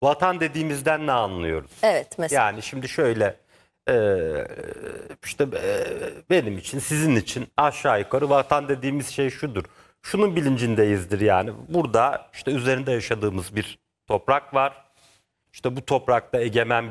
vatan dediğimizden ne anlıyoruz? Evet, mesela. Yani şimdi şöyle işte benim için, sizin için aşağı yukarı vatan dediğimiz şey şudur. Şunun bilincindeyizdir yani. Burada işte üzerinde yaşadığımız bir toprak var. İşte bu toprakta egemen